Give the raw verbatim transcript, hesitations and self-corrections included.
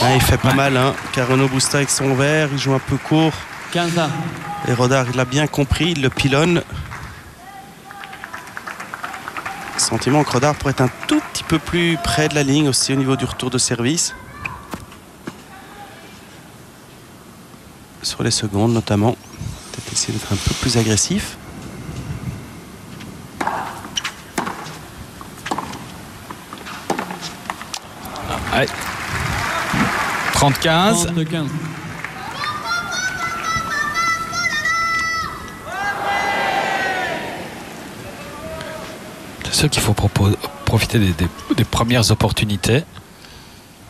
Ah, il fait pas ouais. mal, hein. Caruana Busta avec son verre, il joue un peu court. quinze ans. Et Rodard, il l'a bien compris, il le pilonne. Sentiment que Rodard pourrait être un tout petit peu plus près de la ligne aussi au niveau du retour de service. Sur les secondes notamment. Peut-être essayer d'être un peu plus agressif. Ouais. trente quinze. C'est sûr qu'il faut propos, profiter des, des, des premières opportunités.